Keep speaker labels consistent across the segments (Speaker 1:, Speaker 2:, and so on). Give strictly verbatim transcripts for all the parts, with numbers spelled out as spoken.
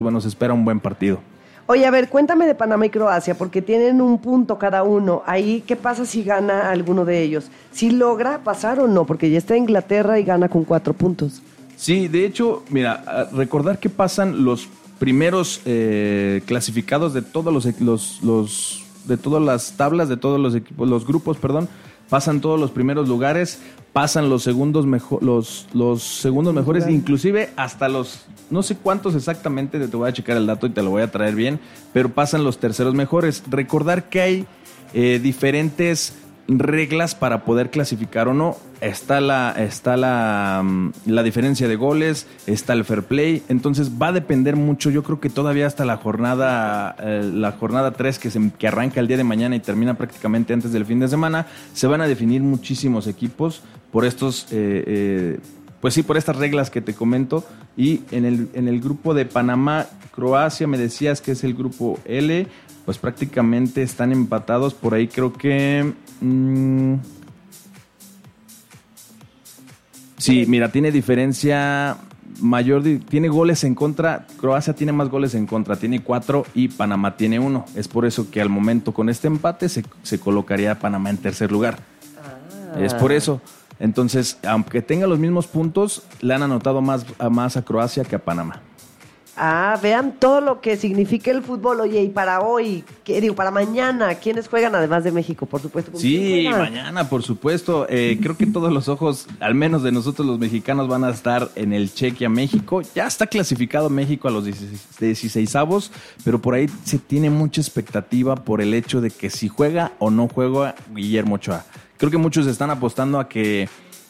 Speaker 1: bueno, se espera un buen partido.
Speaker 2: Oye, a ver, cuéntame de Panamá y Croacia, porque tienen un punto cada uno. Ahí, ¿qué pasa si gana alguno de ellos? ¿Sí logra pasar o no? Porque ya está Inglaterra y gana con cuatro puntos.
Speaker 1: Sí, de hecho, mira, recordar que pasan los primeros eh, clasificados de todos los, los, los de todas las tablas, de todos los equipos, los grupos, perdón, pasan todos los primeros lugares, pasan los segundos mejor, los, los segundos mejores, inclusive hasta los, no sé cuántos exactamente, te voy a checar el dato y te lo voy a traer bien, pero pasan los terceros mejores. Recordar que hay eh, diferentes reglas para poder clasificar o no. Está la está la, la diferencia de goles, está el fair play, entonces va a depender mucho. Yo creo que todavía hasta la jornada eh, la jornada tres que, se, que arranca el día de mañana y termina prácticamente antes del fin de semana, se van a definir muchísimos equipos por estos eh, eh, pues sí, por estas reglas que te comento. Y en el en el grupo de Panamá, Croacia, me decías que es el grupo L, pues prácticamente están empatados por ahí, creo que mmm, sí, mira, tiene diferencia mayor, tiene goles en contra. Croacia tiene más goles en contra, tiene cuatro y Panamá tiene uno. Es por eso que al momento con este empate se, se colocaría Panamá en tercer lugar. Ah. Es por eso. Entonces, aunque tenga los mismos puntos, le han anotado más, más a Croacia que a Panamá.
Speaker 2: Ah, vean todo lo que significa el fútbol. Oye, y para hoy, ¿qué digo? Para mañana, ¿quiénes juegan además de México? Por supuesto.
Speaker 1: Sí, mañana, por supuesto. Eh, creo que todos los ojos, al menos de nosotros los mexicanos, van a estar en el Chequia-México. Ya está clasificado México a los dieciseisavos, pero por ahí se tiene mucha expectativa por el hecho de que si juega o no juega Guillermo Ochoa. Creo que muchos están apostando a que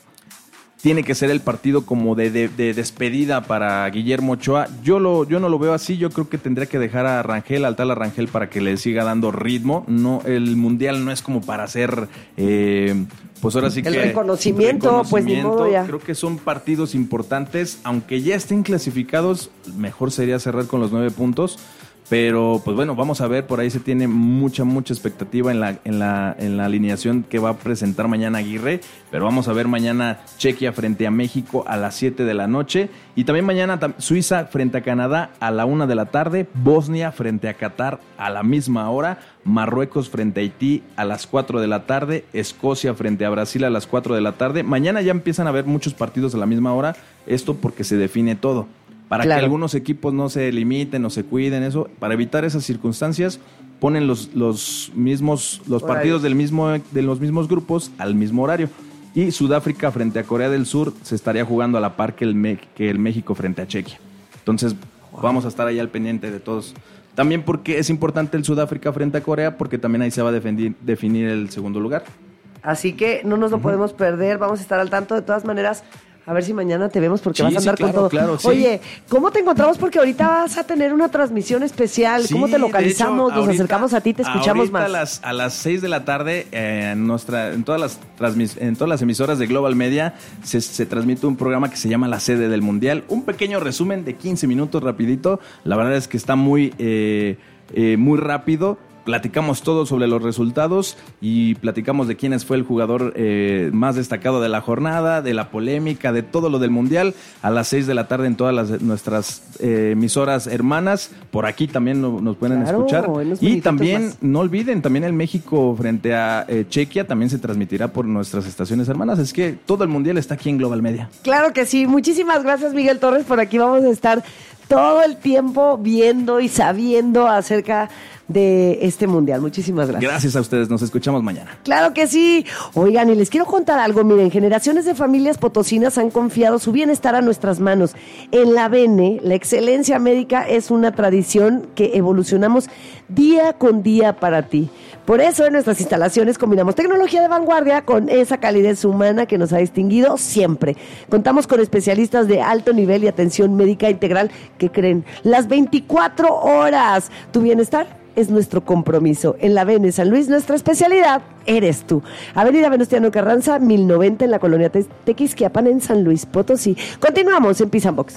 Speaker 1: tiene que ser el partido como de, de, de despedida para Guillermo Ochoa. Yo lo, yo no lo veo así. Yo creo que tendría que dejar a Rangel, al tal a Rangel, para que le siga dando ritmo. No, el Mundial no es como para hacer, eh, pues ahora sí
Speaker 2: el
Speaker 1: que
Speaker 2: reconocimiento,
Speaker 1: reconocimiento.
Speaker 2: Pues ni modo ya.
Speaker 1: Creo que son partidos importantes, aunque ya estén clasificados. Mejor sería cerrar con los nueve puntos. Pero, pues bueno, vamos a ver, por ahí se tiene mucha, mucha expectativa en la, en la, en la alineación que va a presentar mañana Aguirre. Pero vamos a ver mañana Chequia frente a México a las siete de la noche. Y también mañana Suiza frente a Canadá a la una de la tarde. Bosnia frente a Qatar a la misma hora. Marruecos frente a Haití a las cuatro de la tarde. Escocia frente a Brasil a las cuatro de la tarde. Mañana ya empiezan a haber muchos partidos a la misma hora. Esto porque se define todo. Para claro. que algunos equipos no se limiten o se cuiden, eso, para evitar esas circunstancias, ponen los, los mismos, los horario. partidos del mismo, de los mismos grupos al mismo horario. Y Sudáfrica frente a Corea del Sur se estaría jugando a la par que el, Me- que el México frente a Chequia. Entonces, wow. vamos a estar ahí al pendiente de todos. También porque es importante el Sudáfrica frente a Corea, porque también ahí se va a defendir, definir el segundo lugar.
Speaker 2: Así que no nos lo uh-huh. podemos perder, vamos a estar al tanto de todas maneras. A ver si mañana te vemos porque sí, vas a andar
Speaker 1: sí, claro,
Speaker 2: con todo.
Speaker 1: Claro, sí.
Speaker 2: Oye, ¿cómo te encontramos? Porque ahorita vas a tener una transmisión especial. Sí, ¿cómo te localizamos? Hecho, Nos ahorita, acercamos a ti, te escuchamos más.
Speaker 1: A las, a las seis de la tarde, eh, en, nuestra, en, todas las transmis, en todas las emisoras de Global Media, se, se transmite un programa que se llama La Sede del Mundial. Un pequeño resumen de quince minutos, rapidito. La verdad es que está muy, eh, eh, muy rápido. Platicamos todo sobre los resultados y platicamos de quién fue el jugador eh, más destacado de la jornada, de la polémica, de todo lo del Mundial, a las seis de la tarde en todas las, nuestras eh, emisoras hermanas. Por aquí también no, nos pueden claro, escuchar. Y también, más. no olviden, también el México frente a eh, Chequia también se transmitirá por nuestras estaciones hermanas. Es que todo el Mundial está aquí en Global Media.
Speaker 2: Claro que sí. Muchísimas gracias, Miguel Torres. Por aquí vamos a estar todo el tiempo viendo y sabiendo acerca de este Mundial. Muchísimas gracias.
Speaker 1: Gracias a ustedes, nos escuchamos mañana.
Speaker 2: Claro que sí. Oigan, y les quiero contar algo. Miren, generaciones de familias potosinas han confiado su bienestar a nuestras manos. En la Bene, la excelencia médica es una tradición que evolucionamos día con día para ti. Por eso en nuestras instalaciones combinamos tecnología de vanguardia con esa calidez humana que nos ha distinguido siempre. Contamos con especialistas de alto nivel y atención médica integral que creen las veinticuatro horas. Tu bienestar es nuestro compromiso. En la Bene San Luis, nuestra especialidad eres tú. Avenida Venustiano Carranza, mil noventa, en la colonia Te- Tequisquiapan, en San Luis Potosí. Continuamos en Pizza Box.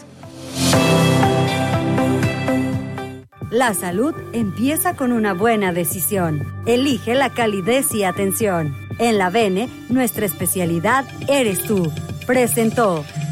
Speaker 3: La salud empieza con una buena decisión. Elige la calidez y atención. En la Bene, nuestra especialidad eres tú. Presentó